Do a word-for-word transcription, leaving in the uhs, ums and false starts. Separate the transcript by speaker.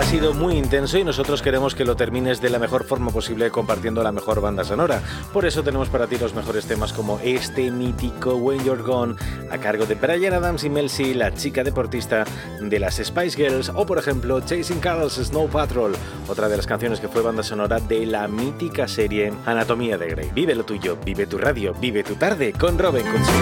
Speaker 1: ha sido muy intenso y nosotros queremos que lo termines de la mejor forma posible compartiendo la mejor banda sonora. Por eso tenemos para ti los mejores temas como este mítico When You're Gone, a cargo de Bryan Adams y Mel C, la chica deportista de las Spice Girls, o por ejemplo Chasing Cars, Snow Patrol, otra de las canciones que fue banda sonora de la mítica serie Anatomía de Grey. Vive lo tuyo, vive tu radio, vive tu tarde con Robin Cootsy.